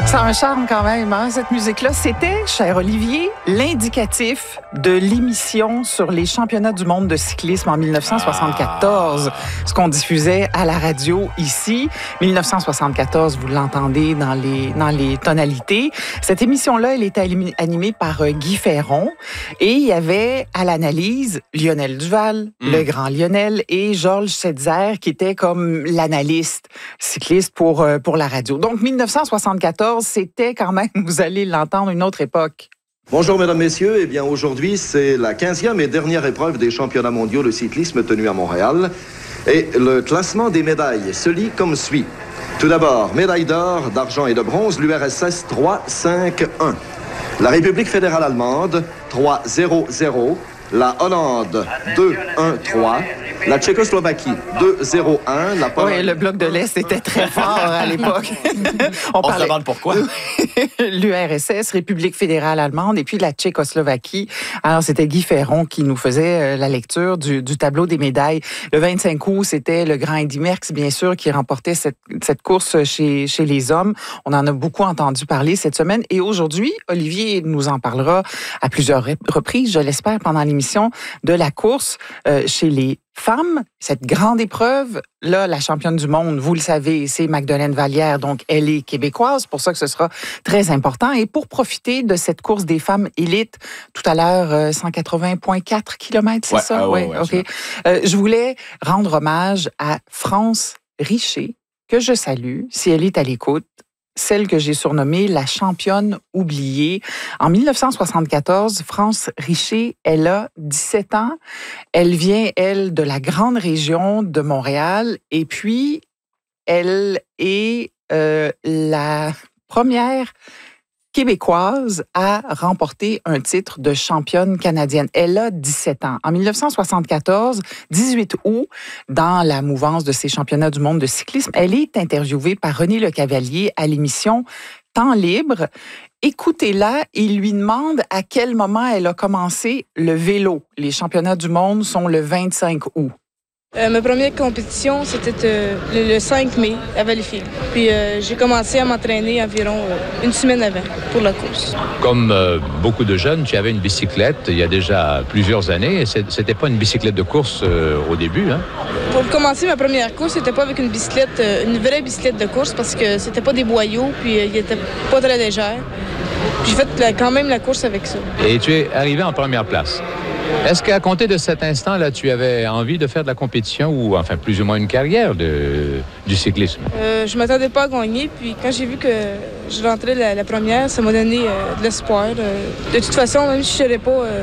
Ça a un charme quand même, hein, cette musique-là. C'était, cher Olivier, l'indicatif de l'émission sur les championnats du monde de cyclisme en 1974, ce qu'on diffusait à la radio ici. 1974, vous l'entendez dans les tonalités. Cette émission-là, elle était animée par Guy Ferron et il y avait à l'analyse Lionel Duval, le grand Lionel, et Georges Setzer qui était comme l'analyste cycliste pour la radio. Donc, 1974, c'était quand même, vous allez l'entendre, une autre époque. Bonjour, mesdames, messieurs. Eh bien, aujourd'hui, c'est la 15e et dernière épreuve des championnats mondiaux de cyclisme tenus à Montréal. Et le classement des médailles se lit comme suit. Tout d'abord, médaille d'or, d'argent et de bronze, l'URSS 3-5-1. La République fédérale allemande 3-0-0. La Hollande 2-1-3. La Tchécoslovaquie 2-0-1. La Pologne... Oui, le bloc de l'Est était très fort à l'époque. On se demande pourquoi. L'URSS, République fédérale allemande, et puis la Tchécoslovaquie. Alors, c'était Guy Ferron qui nous faisait la lecture du tableau des médailles. Le 25 août, c'était le grand Eddy Merckx, bien sûr, qui remportait cette course chez les hommes. On en a beaucoup entendu parler cette semaine. Et aujourd'hui, Olivier nous en parlera à plusieurs reprises, je l'espère, pendant l'émission de la course chez les femmes. Cette grande épreuve, là, la championne du monde, vous le savez, c'est Magdeleine Vallière, donc elle est québécoise, pour ça que ce sera très important. Et pour profiter de cette course des femmes élites, tout à l'heure, 180,4 km, c'est ça? Oui, OK. Je voulais rendre hommage à France Richer, que je salue, si elle est à l'écoute. Celle que j'ai surnommée la championne oubliée. En 1974, France Richer, elle a 17 ans. Elle vient, elle, de la grande région de Montréal. Et puis, elle est la première québécoise à remporter un titre de championne canadienne. Elle a 17 ans. En 1974, 18 août, dans la mouvance de ces championnats du monde de cyclisme, elle est interviewée par René Lecavalier à l'émission Temps libre. Écoutez-la, il lui demande à quel moment elle a commencé le vélo. Les championnats du monde sont le 25 août. Ma première compétition, c'était le 5 mai à Valleyfield. Puis j'ai commencé à m'entraîner environ une semaine avant pour la course. Comme beaucoup de jeunes, tu avais une bicyclette il y a déjà plusieurs années. C'était pas une bicyclette de course au début, hein? Pour commencer ma première course, c'était pas avec une bicyclette, une vraie bicyclette de course parce que c'était pas des boyaux, puis il était pas très légère. Puis j'ai fait quand même la course avec ça. Et tu es arrivé en première place. Est-ce qu'à compter de cet instant-là, tu avais envie de faire de la compétition ou enfin plus ou moins une carrière du cyclisme? Je m'attendais pas à gagner, puis quand j'ai vu que je rentrais la première, ça m'a donné de l'espoir. De toute façon, même si je ne serais pas